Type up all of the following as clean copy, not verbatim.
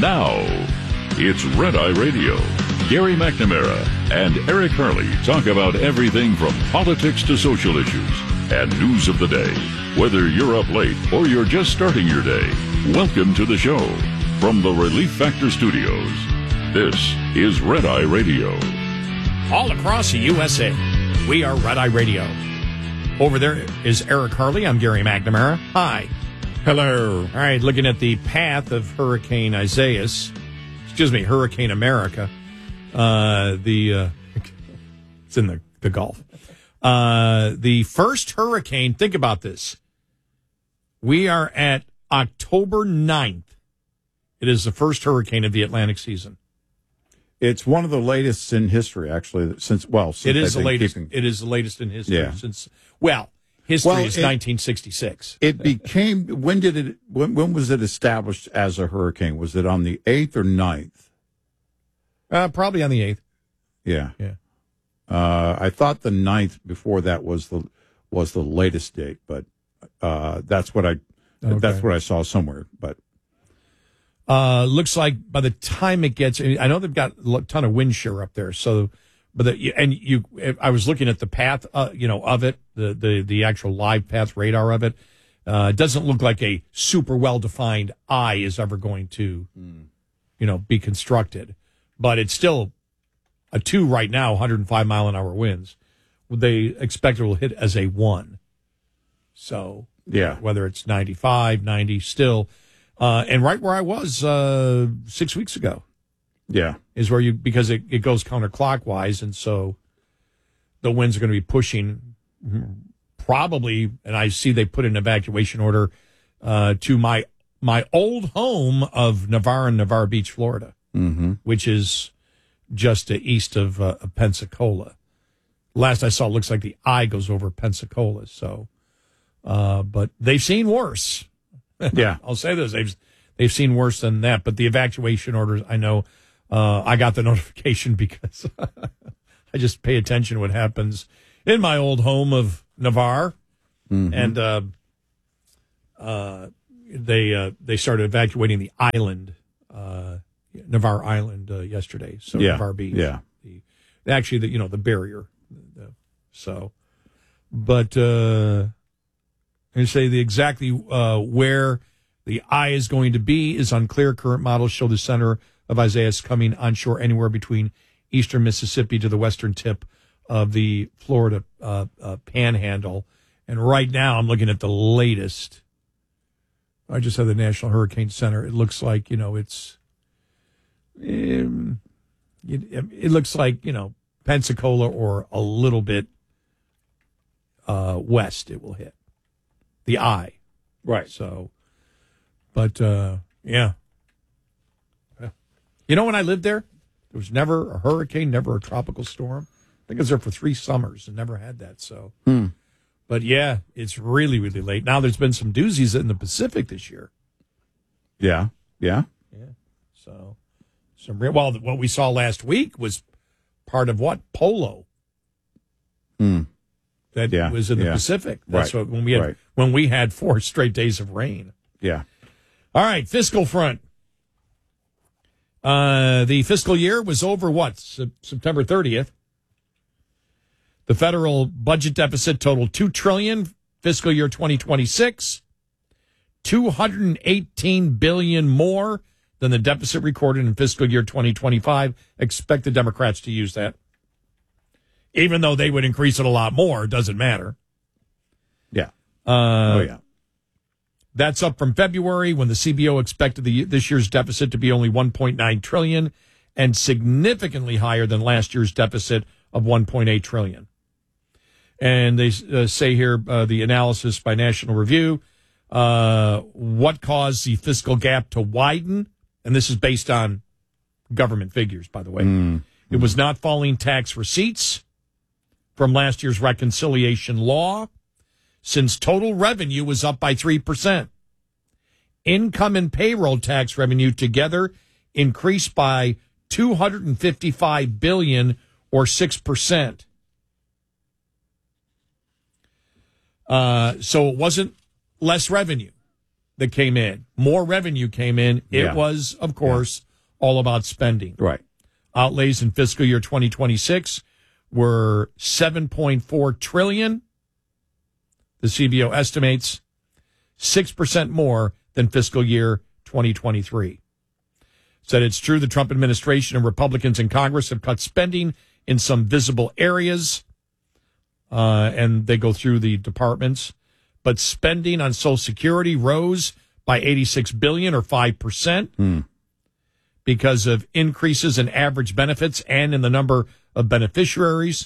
Now, it's Red Eye Radio. Gary McNamara and Eric Harley talk about everything from politics to social issues and news of the day. Whether you're up late or you're just starting your day, welcome to the show. From the Relief Factor Studios, this is Red Eye Radio. All across the USA, we are Red Eye Radio. Over there is Eric Harley. I'm Gary McNamara. Hi. Hello. All right, looking at the path of Hurricane Hurricane America. It's in the Gulf. The first hurricane, think about this. We are at October 9th. It is the first hurricane of the Atlantic season. It's one of the latest in history, actually. Since it is the latest. It is the latest in history. Yeah. History is 1966. It became. When was it established as a hurricane? Was it on the 8th or 9th? Probably on the 8th. Yeah. Yeah. I thought the 9th before that was the latest date, but that's what I saw somewhere. But looks like by the time it gets, I know they've got a ton of wind shear up there. So, I was looking at the path, of it, the actual live path radar of it. It doesn't look like a super well defined eye is ever going to, be constructed, but it's still a 2 right now, 105 mile an hour winds. They expect it will hit as a 1. So, yeah, whether it's 95, 90 still. And right where I was 6 weeks ago. Yeah. Is where because it goes counterclockwise, and so the winds are going to be pushing probably, and I see they put an evacuation order to my old home of Navarre and Navarre Beach, Florida, which is just east of Pensacola. Last I saw, it looks like the eye goes over Pensacola. So, but they've seen worse. Yeah, I'll say this: they've seen worse than that. But the evacuation orders, I know, I got the notification because I just pay attention to what happens in my old home of Navarre, and they started evacuating the island, Navarre Island, yesterday. So Navarre Beach, the barrier. But and say the exactly where the eye is going to be is unclear. Current models show the center of Isaias coming onshore anywhere between eastern Mississippi to the western tip of the Florida panhandle. And right now, I'm looking at the latest. I just have the National Hurricane Center. It looks like it looks like Pensacola or a little bit west. It will hit the eye, right? So, but yeah. When I lived there was never a hurricane, never a tropical storm. I think I was there for 3 summers and never had that. So, but yeah, it's really, really late. Now there's been some doozies in the Pacific this year. Yeah. So, what we saw last week was part of what? Polo. That was in the Pacific. That's what when we had 4 straight days of rain. Yeah. All right, fiscal front. The fiscal year was over September 30th. The federal budget deficit totaled $2 trillion. Fiscal year 2026, $218 billion more than the deficit recorded in fiscal year 2025. Expect the Democrats to use that. Even though they would increase it a lot more, it doesn't matter. Yeah. That's up from February when the CBO expected this year's deficit to be only $1.9 trillion and significantly higher than last year's deficit of $1.8 trillion. And they say here, the analysis by National Review, what caused the fiscal gap to widen? And this is based on government figures, by the way. It was not falling tax receipts from last year's reconciliation law, since total revenue was up by 3%. Income and payroll tax revenue together increased by $255 billion or 6%. So it wasn't less revenue. that came in. More revenue came in. It Yeah. was, of course, all about spending. Right. Outlays in fiscal year 2026 were $7.4 trillion. The CBO estimates 6% more than fiscal year 2023. Said it's true the Trump administration and Republicans in Congress have cut spending in some visible areas, and they go through the departments. But spending on Social Security rose by $86 billion or 5% because of increases in average benefits and in the number of beneficiaries.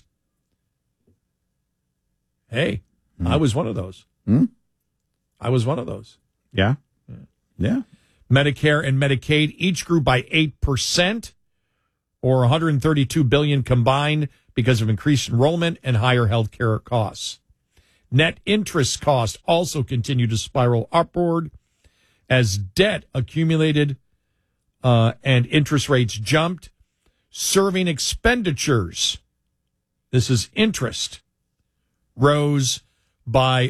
Hey, I was one of those. I was one of those. Yeah. Yeah. Medicare and Medicaid each grew by 8% or $132 billion combined because of increased enrollment and higher health care costs. Net interest costs also continue to spiral upward as debt accumulated and interest rates jumped. Serving expenditures, this is interest, rose by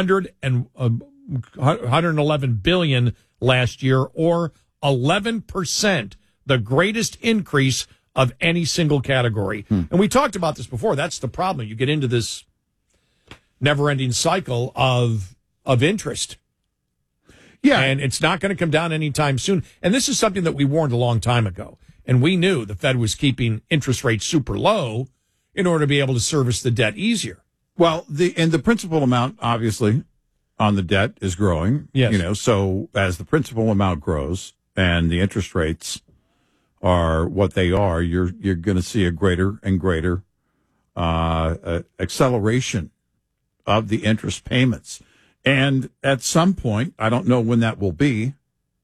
$111 billion last year, or 11%, the greatest increase of any single category. And we talked about this before. That's the problem. You get into this never-ending cycle of interest. Yeah. And it's not going to come down anytime soon. And this is something that we warned a long time ago. And we knew the Fed was keeping interest rates super low in order to be able to service the debt easier. Well, the principal amount, obviously, on the debt is growing. Yes. So as the principal amount grows and the interest rates are what they are, you're going to see a greater and greater acceleration of the interest payments. And at some point, I don't know when that will be,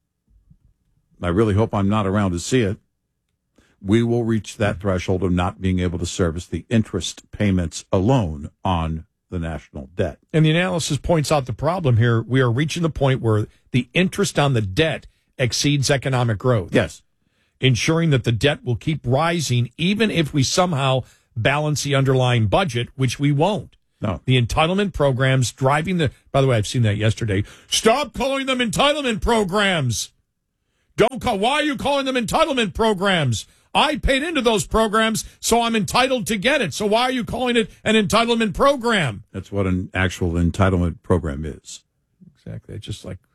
I really hope I'm not around to see it, we will reach that threshold of not being able to service the interest payments alone on the national debt. And the analysis points out the problem here. We are reaching the point where the interest on the debt exceeds economic growth. Yes. Ensuring that the debt will keep rising even if we somehow balance the underlying budget, which we won't. No. The entitlement programs driving by the way, I've seen that yesterday. Stop calling them entitlement programs. Why are you calling them entitlement programs? I paid into those programs, so I'm entitled to get it. So why are you calling it an entitlement program? That's what an actual entitlement program is. Exactly. It's just like,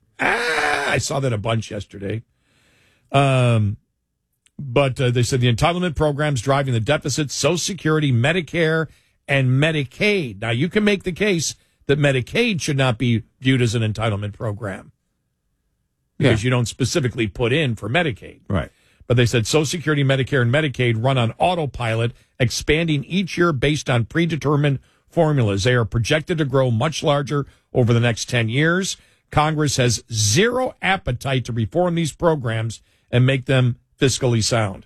I saw that a bunch yesterday. But they said the entitlement programs driving the deficit, Social Security, Medicare, and Medicaid. Now, you can make the case that Medicaid should not be viewed as an entitlement program because you don't specifically put in for Medicaid. Right. But they said Social Security, Medicare, and Medicaid run on autopilot, expanding each year based on predetermined formulas. They are projected to grow much larger over the next 10 years. Congress has zero appetite to reform these programs and make them fiscally sound.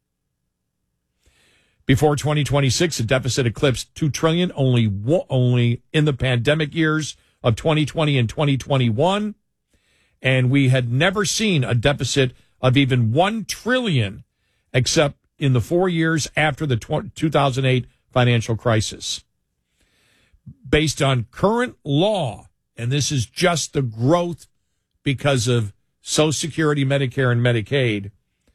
Before 2026, the deficit eclipsed $2 trillion only in the pandemic years of 2020 and 2021. And we had never seen a deficit of even $1 trillion except in the 4 years after the 2008 financial crisis. Based on current law, and this is just the growth because of Social Security, Medicare, and Medicaid,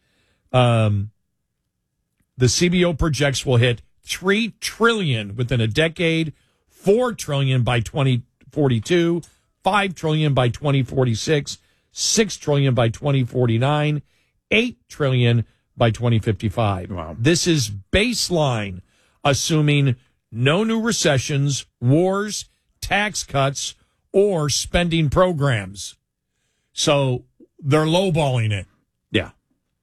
the CBO projects will hit $3 trillion within a decade, $4 trillion by 2042, $5 trillion by 2046, $6 trillion by 2049, $8 trillion by 2055. Wow. This is baseline, assuming no new recessions, wars, tax cuts, or spending programs. So they're lowballing it. Yeah.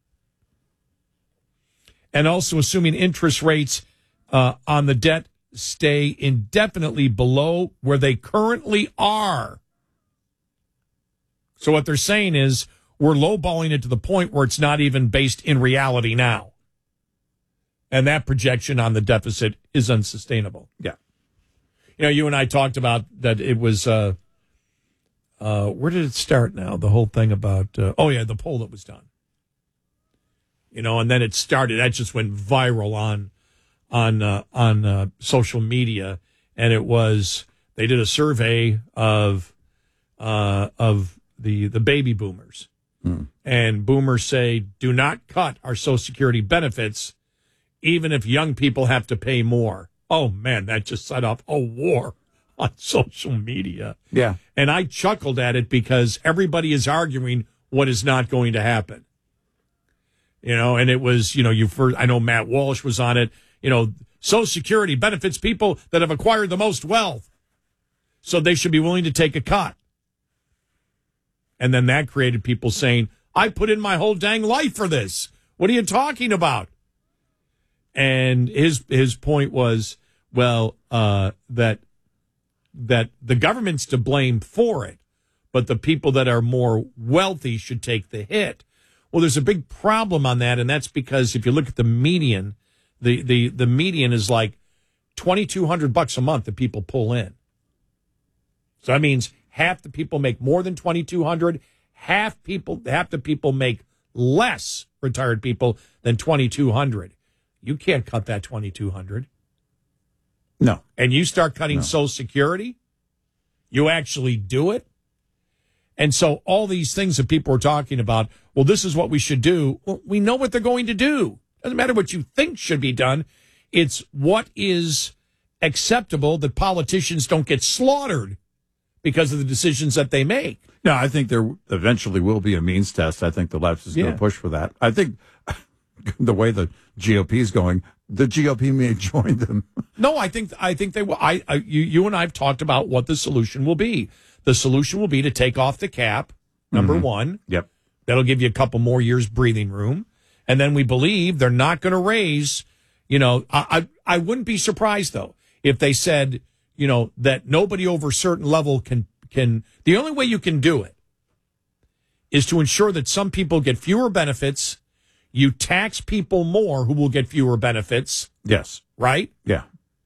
And also assuming interest rates on the debt stay indefinitely below where they currently are. So what they're saying is we're lowballing it to the point where it's not even based in reality now. And that projection on the deficit is unsustainable. Yeah. You know, you and I talked about that it was, where did it start now? The whole thing about, the poll that was done. You know, and then it started, that just went viral on social media. And it was, they did a survey of the baby boomers. And boomers say, do not cut our Social Security benefits, even if young people have to pay more. Oh, man, that just set off a war on social media. Yeah. And I chuckled at it because everybody is arguing what is not going to happen. And it was, I know Matt Walsh was on it. Social Security benefits people that have acquired the most wealth. So they should be willing to take a cut. And then that created people saying, I put in my whole dang life for this. What are you talking about? And his point was, well, that the government's to blame for it, but the people that are more wealthy should take the hit. Well, there's a big problem on that, and that's because if you look at the median, the median is like $2,200 a month that people pull in. So that means half the people make more than $2,200. Half the people make less, retired people, than $2,200. You can't cut that $2,200. No. And you start cutting Social Security, you actually do it. And so all these things that people are talking about, well, this is what we should do. Well, we know what they're going to do. Doesn't matter what you think should be done. It's what is acceptable that politicians don't get slaughtered because of the decisions that they make. No, I think there eventually will be a means test. I think the left is going to push for that. I think the way the GOP is going, the GOP may join them. No, I think they will. You and I have talked about what the solution will be. The solution will be to take off the cap, number one. Yep. That'll give you a couple more years breathing room. And then we believe they're not going to raise, I wouldn't be surprised, though, if they said, that nobody over a certain level can, the only way you can do it is to ensure that some people get fewer benefits. You tax people more who will get fewer benefits. Yes. Right? Yeah.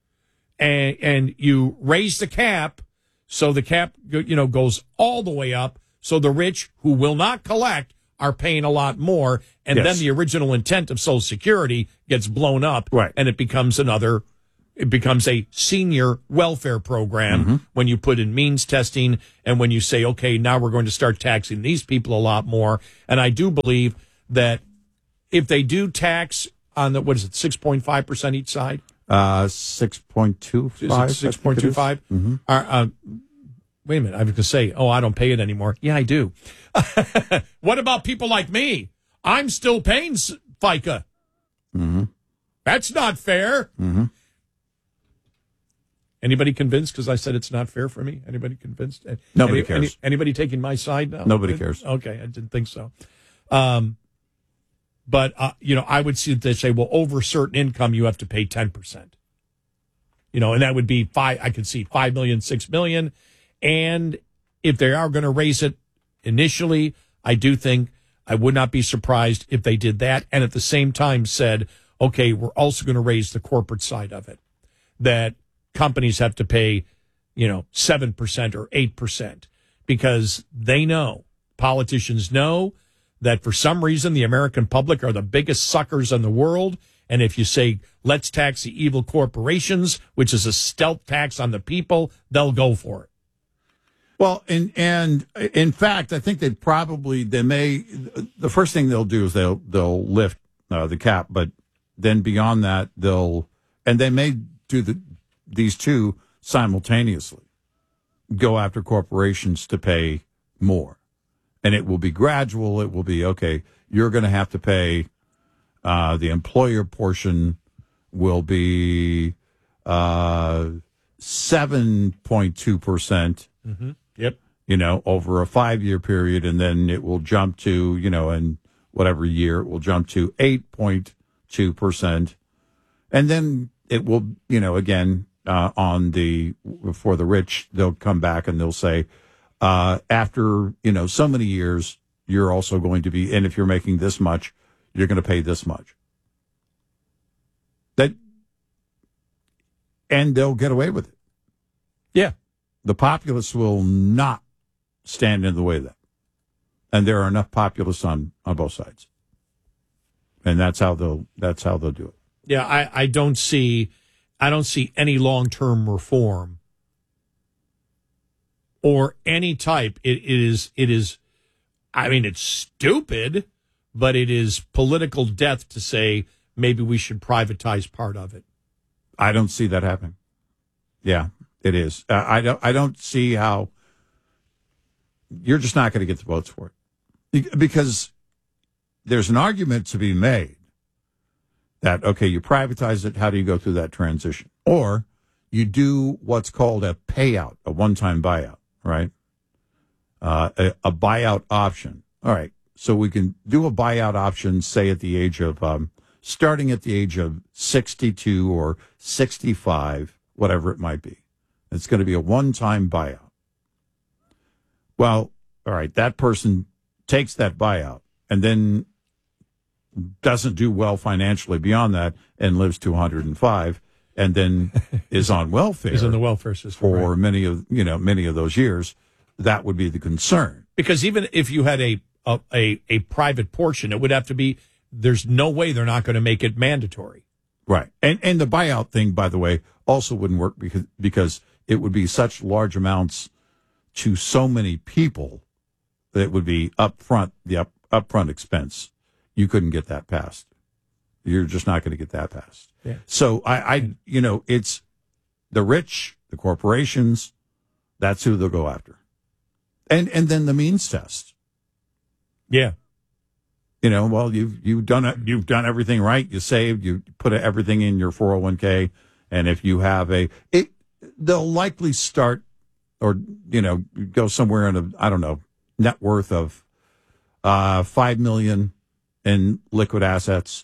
And you raise the cap, so the cap, goes all the way up, so the rich who will not collect are paying a lot more, and then the original intent of Social Security gets blown up, right? And it becomes a senior welfare program when you put in means testing and when you say, okay, now we're going to start taxing these people a lot more. And I do believe that if they do tax on 6.5% each side? 6.25. 6.25? Wait a minute. I was going to say, I don't pay it anymore. Yeah, I do. What about people like me? I'm still paying FICA. That's not fair. Anybody convinced because I said it's not fair for me? Anybody convinced? Nobody cares. Anybody taking my side now? Nobody cares. Okay, I didn't think so. But, I would see that they say, well, over a certain income, you have to pay 10%. And that would be I could see 5 million, 6 million. And if they are going to raise it initially, I do think I would not be surprised if they did that. And at the same time said, okay, we're also going to raise the corporate side of it, that companies have to pay, 7% or 8% because politicians know that for some reason the American public are the biggest suckers in the world. And if you say, let's tax the evil corporations, which is a stealth tax on the people, they'll go for it. Well, and in fact, I think the first thing they'll do is they'll lift the cap, but then beyond that, they may do these two simultaneously, go after corporations to pay more. And it will be gradual. It will be, okay, you're going to have to pay, the employer portion will be 7.2%. Yep. Over a 5-year period. And then it will jump to, in whatever year, it will jump to 8.2%. And then it will, again, for the rich, they'll come back and they'll say, after, so many years, you're also going to be, and if you're making this much, you're going to pay this much. And they'll get away with it. Yeah. The populace will not stand in the way of that. And there are enough populists on both sides. And that's how they'll do it. Yeah, I don't see any long-term reform or any type. It is I mean, it's stupid, but it is political death to say maybe we should privatize part of it. I don't see that happening. Yeah, it is. I don't see how you're just not going to get the votes for it, because there's an argument to be made that, okay, you privatize it. How do you go through that transition? Or you do what's called a payout, a one-time buyout, right? A buyout option. All right. So we can do a buyout option, say at the age of, starting at the age of 62 or 65, whatever it might be. It's going to be a one-time buyout. Well, all right, that person takes that buyout and then doesn't do well financially beyond that and lives to 105 and then is on welfare. Is in the welfare system for many of those years. That would be the concern. Because even if you had a private portion, it would have to be, there's no way they're not going to make it mandatory. Right. And the buyout thing, by the way, also wouldn't work because it would be such large amounts to so many people that it would be upfront, the upfront expense. You couldn't get that passed. You're just not going to get that passed. Yeah. So it's the rich, the corporations, that's who they'll go after. And then the means test. Yeah. Well, you've done it. You've done everything right. You saved. You put everything in your 401k, and if you have they'll likely start, or go somewhere in net worth of $5 million in liquid assets.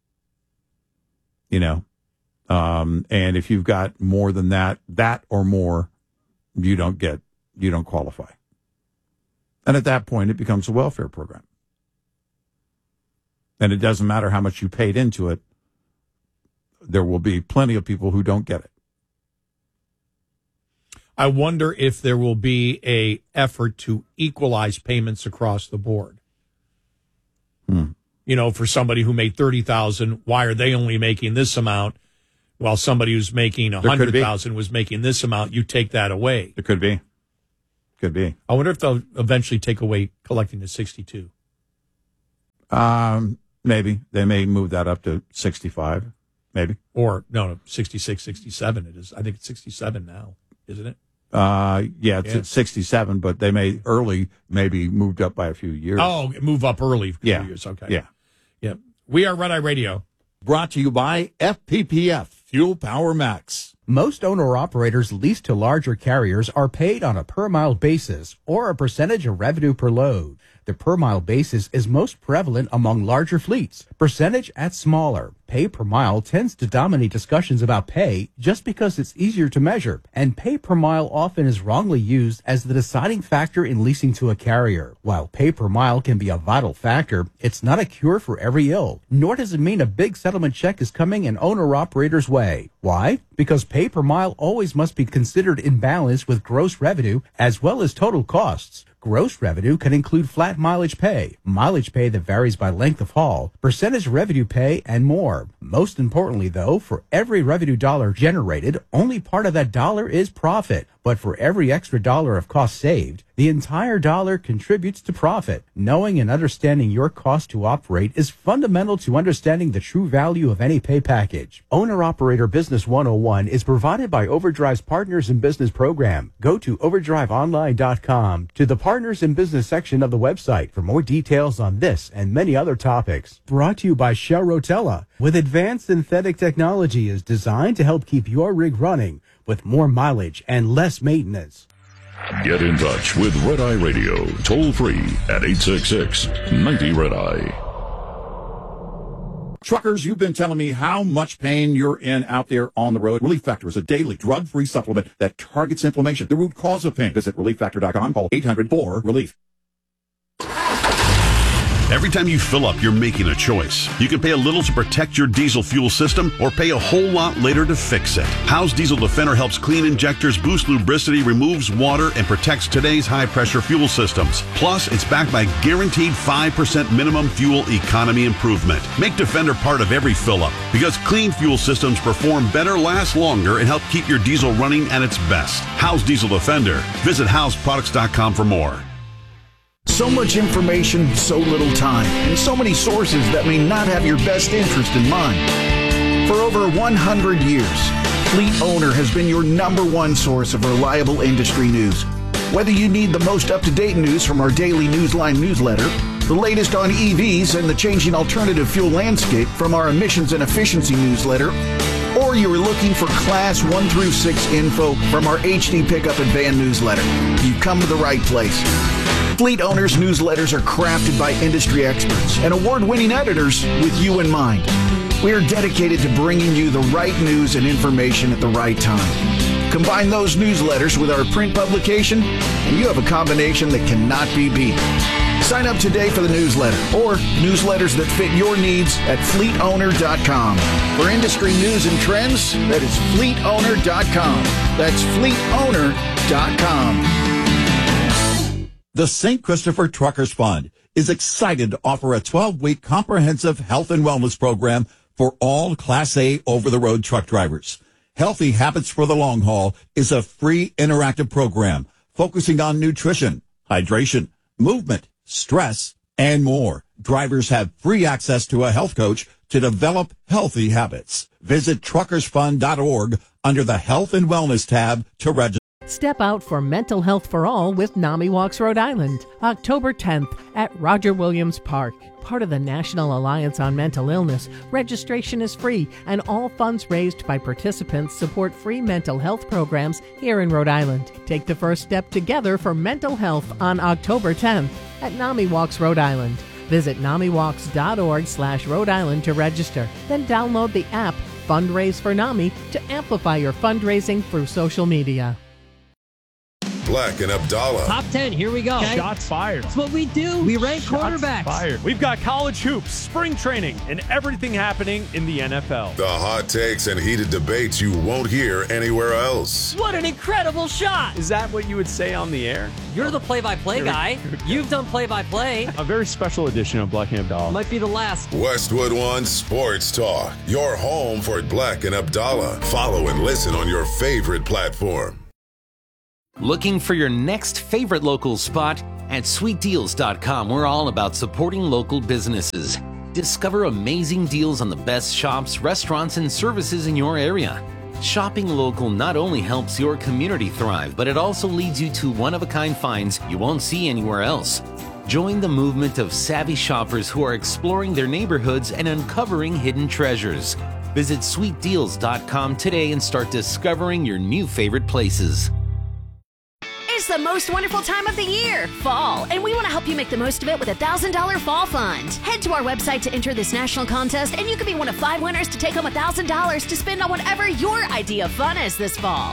And if you've got more than that or more, you don't qualify. And at that point, it becomes a welfare program. And it doesn't matter how much you paid into it. There will be plenty of people who don't get it. I wonder if there will be a effort to equalize payments across the board. For somebody who made $30,000, why are they only making this amount while somebody who's making $100,000 was making this amount? You take that away. It could be. Could be. I wonder if they'll eventually take away collecting the 62. Maybe. They may move that up to 65, maybe. Or, no, 66, 67 it is. I think it's 67 now, isn't it? It's at 67, but they may maybe moved up by a few years. Oh, move up early for a few years. Okay. Yeah. Yeah. We are Red Eye Radio. Brought to you by FPPF, Fuel Power Max. Most owner-operators leased to larger carriers are paid on a per-mile basis or a percentage of revenue per load. The per-mile basis is most prevalent among larger fleets. Percentage at smaller. Pay per mile tends to dominate discussions about pay just because it's easier to measure, and pay per mile often is wrongly used as the deciding factor in leasing to a carrier. While pay per mile can be a vital factor, it's not a cure for every ill, nor does it mean a big settlement check is coming an owner-operator's way. Why? Because pay per mile always must be considered in balance with gross revenue as well as total costs. Gross revenue can include flat mileage pay that varies by length of haul, percentage revenue pay, and more. Most importantly, though, for every revenue dollar generated, only part of that dollar is profit. But for every extra dollar of cost saved, the entire dollar contributes to profit. Knowing and understanding your cost to operate is fundamental to understanding the true value of any pay package. Owner-Operator Business 101 is provided by Overdrive's Partners in Business program. Go to overdriveonline.com to the Partners in Business section of the website for more details on this and many other topics. Brought to you by Shell Rotella, with advanced synthetic technology is designed to help keep your rig running with more mileage and less maintenance. Get in touch with Red Eye Radio, toll free at 866-90-RED-EYE. Truckers, you've been telling me how much pain you're in out there on the road. Relief Factor is a daily drug-free supplement that targets inflammation, the root cause of pain. Visit ReliefFactor.com. Call 800-4-RELIEF. Every time you fill up, you're making a choice. You can pay a little to protect your diesel fuel system or pay a whole lot later to fix it. Howe's Diesel Defender helps clean injectors, boost lubricity, removes water, and protects today's high-pressure fuel systems. Plus, it's backed by guaranteed 5% minimum fuel economy improvement. Make Defender part of every fill-up because clean fuel systems perform better, last longer, and help keep your diesel running at its best. Howe's Diesel Defender. Visit HowsProducts.com for more. So much information, so little time, and so many sources that may not have your best interest in mind. For over 100 years, Fleet Owner has been your #1 source of reliable industry news. Whether you need the most up-to-date news from our daily Newsline newsletter, the latest on EVs and the changing alternative fuel landscape from our emissions and efficiency newsletter, or you are looking for Class 1 through 6 info from our HD Pickup and Van newsletter, you've come to the right place. Fleet Owners newsletters are crafted by industry experts and award-winning editors with you in mind. We are dedicated to bringing you the right news and information at the right time. Combine those newsletters with our print publication, and you have a combination that cannot be beat. Sign up today for the newsletter or newsletters that fit your needs at fleetowner.com. For industry news and trends, that is fleetowner.com. That's fleetowner.com. The St. Christopher Truckers Fund is excited to offer a 12-week comprehensive health and wellness program for all Class A over-the-road truck drivers. Healthy Habits for the Long Haul is a free interactive program focusing on nutrition, hydration, movement, stress, and more. Drivers have free access to a health coach to develop healthy habits. Visit truckersfund.org under the Health and Wellness tab to register. Step out for Mental Health for All with NAMI Walks Rhode Island, October 10th at Roger Williams Park. Part of the National Alliance on Mental Illness, registration is free, and all funds raised by participants support free mental health programs here in Rhode Island. Take the first step together for mental health on October 10th at NAMI Walks Rhode Island. Visit NAMIWalks.org/Rhode Island to register. Then download the app Fundraise for NAMI to amplify your fundraising through social media. Black and Abdallah. Top 10, here we go. Okay. Shots fired. That's what we do. We rank quarterbacks. Fired. We've got college hoops, spring training, and everything happening in the NFL. The hot takes and heated debates you won't hear anywhere else. What an incredible shot. Is that what you would say on the air? You're the play-by-play guy. You've done play-by-play. A very special edition of Black and Abdallah. Might be the last. Westwood One Sports Talk. Your home for Black and Abdallah. Follow and listen on your favorite platform. Looking for your next favorite local spot? At sweetdeals.com, we're all about supporting local businesses. Discover amazing deals on the best shops, restaurants, and services in your area. Shopping local not only helps your community thrive, but it also leads you to one-of-a-kind finds you won't see anywhere else. Join the movement of savvy shoppers who are exploring their neighborhoods and uncovering hidden treasures. Visit sweetdeals.com today and start discovering your new favorite places. It's the most wonderful time of the year, fall, and we want to help you make the most of it with a $1,000 fall fund. Head to our website to enter this national contest, and you could be one of 5 winners to take home $1,000 to spend on whatever your idea of fun is this fall.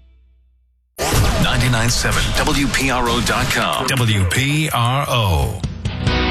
99.7 WPRO.com. WPRO.